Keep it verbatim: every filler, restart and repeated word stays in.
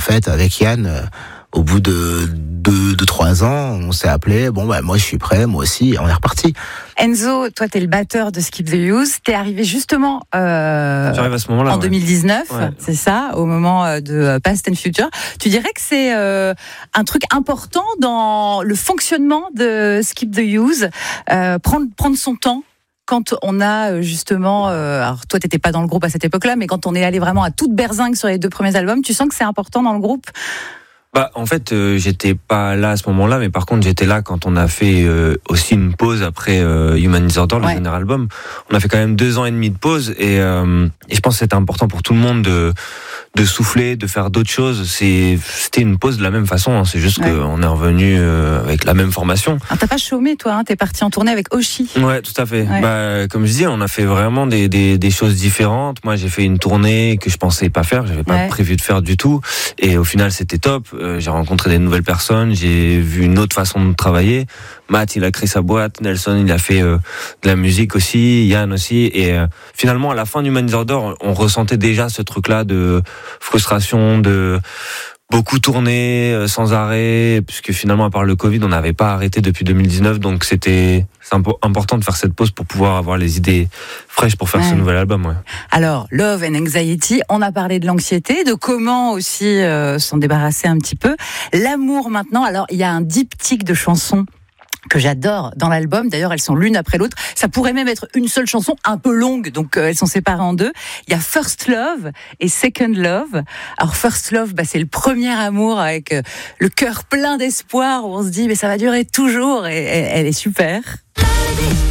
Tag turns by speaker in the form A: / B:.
A: fait, avec Yann, euh, au bout de deux, de trois ans, on s'est appelé. Bon, bah, moi, je suis prêt, moi aussi, et on est reparti.
B: Enzo, toi, t'es le batteur de Skip the Use. T'es arrivé justement euh,
C: J'arrive à ce moment-là,
B: en
C: ouais.
B: deux mille dix-neuf,
C: Ouais.
B: c'est ça, au moment de Past and Future. Tu dirais que c'est euh, un truc important dans le fonctionnement de Skip the Use, euh, prendre, prendre son temps quand on a justement, euh, alors toi t'étais pas dans le groupe à cette époque-là, mais quand on est allé vraiment à toute berzingue sur les deux premiers albums, tu sens que c'est important dans le groupe?
C: Bah, en fait, euh, j'étais pas là à ce moment-là, mais par contre, j'étais là quand on a fait euh, aussi une pause après euh, Human Disorder, le
B: Ouais.
C: dernier album. On a fait quand même deux ans et demi de pause, et, euh, et je pense que c'était important pour tout le monde de de souffler, de faire d'autres choses. C'est, c'était une pause de la même façon. Hein. C'est juste
B: Ouais.
C: qu'on est revenu euh, avec la même formation.
B: Alors t'as pas chômé toi, hein, t'es parti en tournée avec Oshi.
C: Ouais, tout à fait.
B: Ouais.
C: Bah, comme je dis, on a fait vraiment des, des, des choses différentes. Moi, j'ai fait une tournée que je pensais pas faire, j'avais pas
B: Ouais.
C: prévu de faire du tout. Et au final, c'était top. Euh, j'ai rencontré des nouvelles personnes, j'ai vu une autre façon de travailler. Matt, il a créé sa boîte. Nelson, il a fait euh, de la musique aussi. Yann aussi. Et euh, finalement, à la fin du Human Disorder, on ressentait déjà ce truc-là de frustration, de beaucoup tourner euh, sans arrêt, puisque finalement, à part le Covid, on n'avait pas arrêté depuis deux mille dix-neuf, donc c'était c'est impo- important de faire cette pause pour pouvoir avoir les idées fraîches pour faire
B: Ouais.
C: ce nouvel album. Ouais.
B: Alors, Love and Anxiety, on a parlé de l'anxiété, de comment aussi euh, s'en débarrasser un petit peu. L'amour maintenant, alors il y a un diptyque de chansons que j'adore dans l'album. D'ailleurs, elles sont l'une après l'autre. Ça pourrait même être une seule chanson, un peu longue, donc euh, elles sont séparées en deux. Il y a First Love et Second Love. Alors First Love, bah, c'est le premier amour avec euh, le cœur plein d'espoir où on se dit mais ça va durer toujours, et, et elle est super.